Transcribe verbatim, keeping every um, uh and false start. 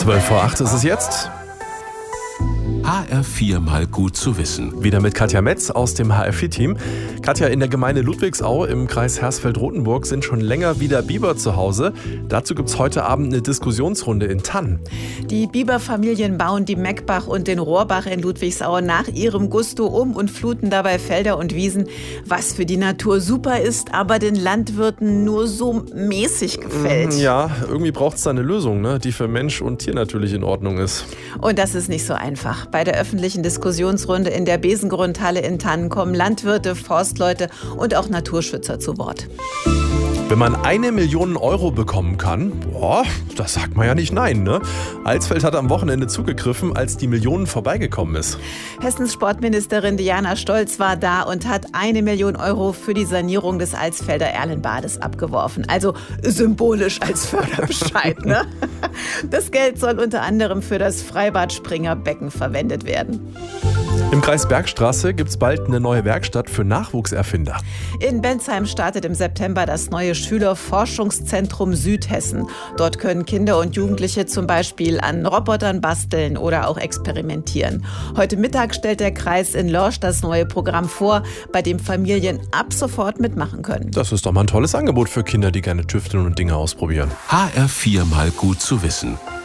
zwölf vor acht ist es jetzt. H R vier mal gut zu wissen. Wieder mit Katja Metz aus dem H R vier Team. Katja, in der Gemeinde Ludwigsau im Kreis Hersfeld-Rotenburg sind schon länger wieder Biber zu Hause. Dazu gibt es heute Abend eine Diskussionsrunde in Thann. Die Biberfamilien bauen die Meckbach und den Rohrbach in Ludwigsau nach ihrem Gusto um und fluten dabei Felder und Wiesen, was für die Natur super ist, aber den Landwirten nur so mäßig gefällt. Ja, irgendwie braucht es da eine Lösung, ne, die für Mensch und Tier natürlich in Ordnung ist. Und das ist nicht so einfach. Bei der öffentlichen Diskussionsrunde in der Besengrundhalle in Thann kommen Landwirte, Forstleute und auch Naturschützer zu Wort. Wenn man eine Million Euro bekommen kann, boah, das sagt man ja nicht nein, ne? Alsfeld hat am Wochenende zugegriffen, als die Millionen vorbeigekommen ist. Hessens Sportministerin Diana Stolz war da und hat eine Million Euro für die Sanierung des Alsfelder Erlenbades abgeworfen. Also symbolisch als Förderbescheid, ne? Das Geld soll unter anderem für das Freibad Springerbecken verwendet werden. Im Kreis Bergstraße gibt es bald eine neue Werkstatt für Nachwuchserfinder. In Bensheim startet im September das neue Schülerforschungszentrum Südhessen. Dort können Kinder und Jugendliche zum Beispiel an Robotern basteln oder auch experimentieren. Heute Mittag stellt der Kreis in Lorsch das neue Programm vor, bei dem Familien ab sofort mitmachen können. Das ist doch mal ein tolles Angebot für Kinder, die gerne tüfteln und Dinge ausprobieren. H R vier mal gut zu wissen.